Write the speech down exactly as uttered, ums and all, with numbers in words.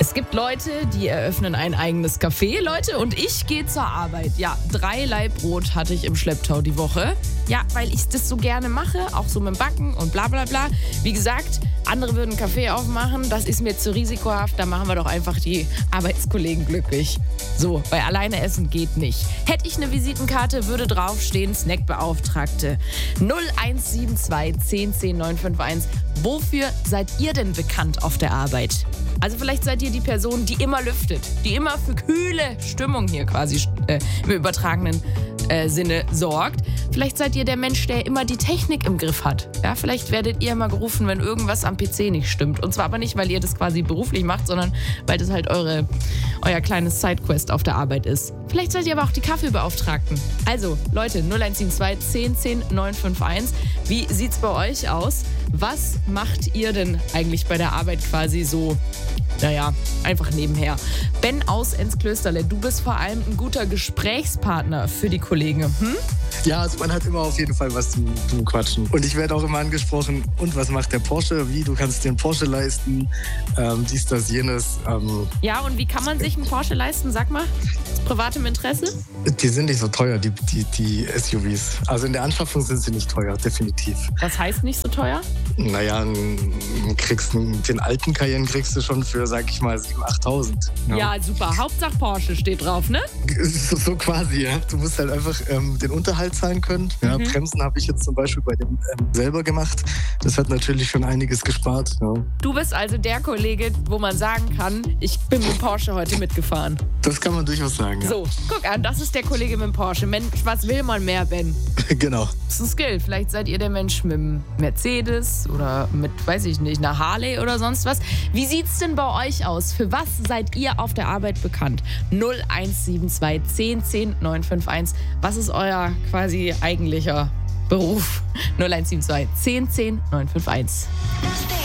Es gibt Leute, die eröffnen ein eigenes Café, Leute, und ich gehe zur Arbeit. Ja, drei Laib Brot hatte ich im Schlepptau die Woche. Ja, weil ich das so gerne mache, auch so mit dem Backen und bla bla bla. Wie gesagt, andere würden einen Café aufmachen, das ist mir zu risikohaft, da machen wir doch einfach die Arbeitskollegen glücklich. So, weil alleine essen geht nicht. Hätte ich eine Visitenkarte, würde draufstehen, Snackbeauftragte null eins sieben zwei zehn zehn neun fünf eins. Wofür seid ihr denn bekannt auf der Arbeit? Also vielleicht seid ihr die Person, die immer lüftet, die immer für kühle Stimmung hier quasi äh, im übertragenen äh, Sinne sorgt. Vielleicht seid ihr der Mensch, der immer die Technik im Griff hat. Ja, vielleicht werdet ihr immer gerufen, wenn irgendwas am P C nicht stimmt. Und zwar aber nicht, weil ihr das quasi beruflich macht, sondern weil das halt eure, euer kleines Sidequest auf der Arbeit ist. Vielleicht seid ihr aber auch die Kaffeebeauftragten. Also, Leute, null eins sieben zwei zehn zehn neun fünf eins. Wie sieht's bei euch aus? Was macht ihr denn eigentlich bei der Arbeit quasi so, naja, einfach nebenher? Ben aus Enzklösterle, du bist vor allem ein guter Gesprächspartner für die Kollegen. Hm? Ja, also man hat immer auf jeden Fall was zum, zum Quatschen. Und ich werde auch immer angesprochen, und was macht der Porsche? Wie, du kannst dir einen Porsche leisten? Ähm, dies, das, jenes. Ähm, ja, und wie kann man sich einen Porsche leisten? Sag mal, aus privatem Interesse? Die sind nicht so teuer, die, die, die S U Vs. Also in der Anschaffung sind sie nicht teuer, definitiv. Was heißt nicht so teuer? Naja, kriegst, den alten Cayenne kriegst du schon für, sag ich mal, siebentausend, achttausend. Ja. ja, super. Hauptsache Porsche steht drauf, ne? So, so quasi, ja. Du musst halt einfach ähm, den Unterhalt zahlen können. Ja, mhm. Bremsen habe ich jetzt zum Beispiel bei dem ähm, selber gemacht. Das hat natürlich schon einiges gespart. Ja. Du bist also der Kollege, wo man sagen kann, ich bin mit dem Porsche heute mitgefahren. Das kann man durchaus sagen, ja. So, guck an, das ist der Kollege mit dem Porsche. Mensch, was will man mehr, Ben? Genau. Das ist ein Skill. Vielleicht seid ihr der Mensch mit dem Mercedes oder mit, weiß ich nicht, einer Harley oder sonst was. Wie sieht's denn bei euch aus? Für was seid ihr auf der Arbeit bekannt? null eins sieben zwei zehn zehn neun fünf eins. Was ist euer quasi eigentlicher Beruf? null eins sieben zwei zehn zehn neun fünf eins.